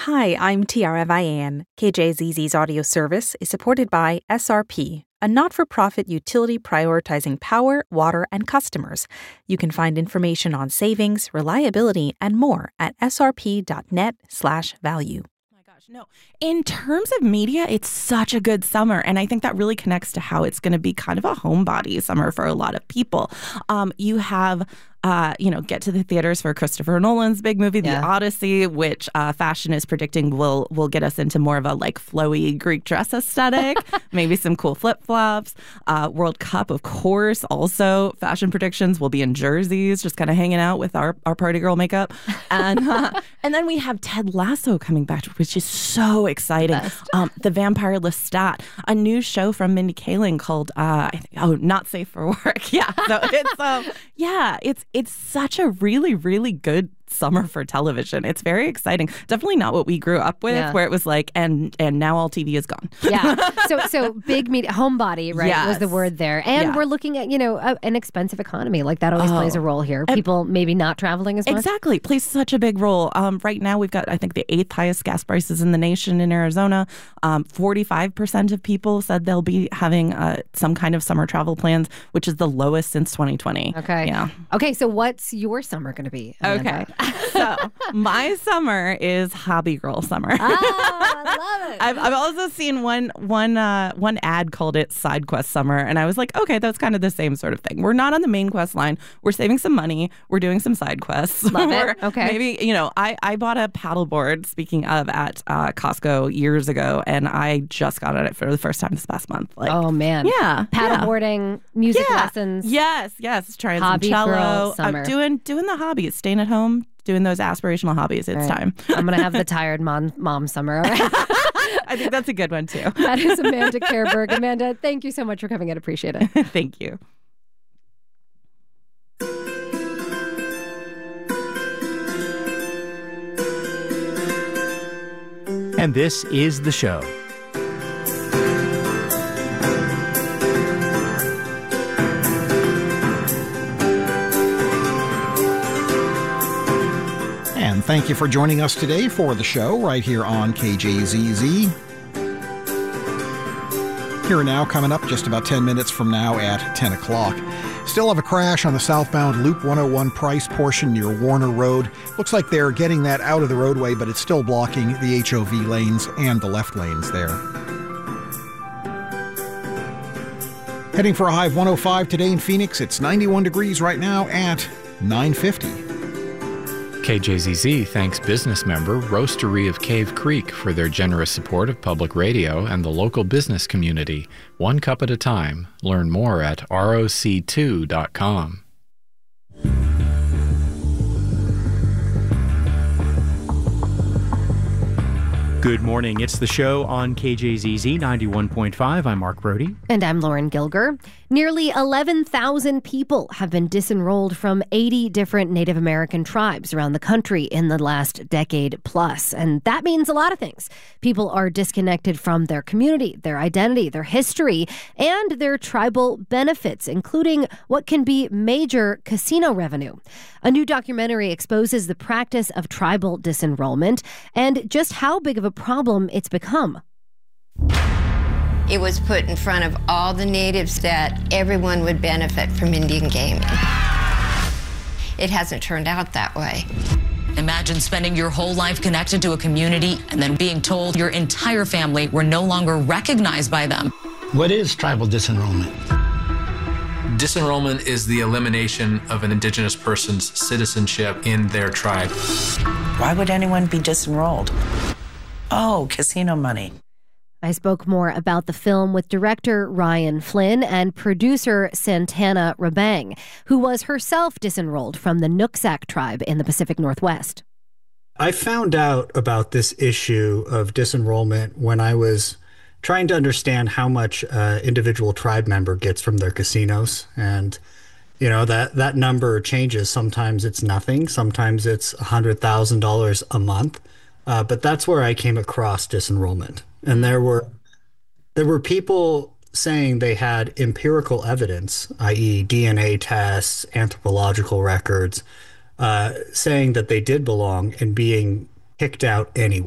Hi, I'm Tiara Vian. KJZZ's audio service is supported by SRP, a not-for-profit utility prioritizing power, water, and customers. You can find information on savings, reliability, and more at srp.net/value. No, in terms of media, it's such a good summer. And I think that really connects to how it's going to be kind of a homebody summer for a lot of people. You have, get to the theaters for Christopher Nolan's big movie, The Odyssey, which fashion is predicting will get us into more of a like flowy Greek dress aesthetic, maybe some cool flip-flops. World Cup, of course, also fashion predictions will be in jerseys, just kind of hanging out with our party girl makeup. And then we have Ted Lasso coming back, which is so exciting. The Vampire Lestat, a new show from Mindy Kaling called Not Safe for Work. Yeah, so it's such a really, really good summer for television. It's very exciting. Definitely not what we grew up with, where it was like, and now all TV is gone. Yeah. So big media, homebody, right, was the word there. And we're looking at, an expensive economy. Like that always plays a role here. People maybe not traveling as much. Exactly. Plays such a big role. Right now we've got, I think, the 8th highest gas prices in the nation in Arizona. 45% of people said they'll be having some kind of summer travel plans, which is the lowest since 2020. Okay. Yeah. Okay. So what's your summer going to be, Amanda? Okay. So my summer is hobby girl summer. I love it. I've also seen one ad called it Side Quest Summer, and I was like, okay, that's kind of the same sort of thing. We're not on the main quest line. We're saving some money. We're doing some side quests. Love it. Okay. Maybe, I bought a paddleboard, speaking of, at Costco years ago, and I just got on it for the first time this past month. Like, oh, man. Yeah. Paddleboarding, music lessons. Yes. Trying hobby some cello. Girl summer. Doing the hobbies, staying at home, doing those aspirational hobbies. It's time. I'm going to have the tired mom summer. All right. I think that's a good one, too. That is Amanda Kerberg. Amanda, thank you so much for coming in. Appreciate it. Thank you. And this is The Show. And thank you for joining us today for The Show right here on KJZZ. Here and now, coming up just about 10 minutes from now at 10 o'clock. Still have a crash on the southbound Loop 101 Price portion near Warner Road. Looks like they're getting that out of the roadway, but it's still blocking the HOV lanes and the left lanes there. Heading for a high of 105 today in Phoenix. It's 91 degrees right now at 9:50. KJZZ thanks business member Roastery of Cave Creek for their generous support of public radio and the local business community. One cup at a time. Learn more at roc2.com. Good morning. It's The Show on KJZZ 91.5. I'm Mark Brody. And I'm Lauren Gilger. Nearly 11,000 people have been disenrolled from 80 different Native American tribes around the country in the last decade plus. And that means a lot of things. People are disconnected from their community, their identity, their history, and their tribal benefits, including what can be major casino revenue. A new documentary exposes the practice of tribal disenrollment and just how big of a problem it's become. It was put in front of all the natives that everyone would benefit from Indian gaming. It hasn't turned out that way. Imagine spending your whole life connected to a community and then being told your entire family were no longer recognized by them. What is tribal disenrollment? Disenrollment is the elimination of an indigenous person's citizenship in their tribe. Why would anyone be disenrolled? Oh, casino money. I spoke more about the film with director Ryan Flynn and producer Santana Rabang, who was herself disenrolled from the Nooksack tribe in the Pacific Northwest. I found out about this issue of disenrollment when I was trying to understand how much individual tribe member gets from their casinos. And, that number changes. Sometimes it's nothing. Sometimes it's $100,000 a month. But that's where I came across disenrollment. And there were people saying they had empirical evidence, i.e. DNA tests, anthropological records, saying that they did belong and being kicked out anyway.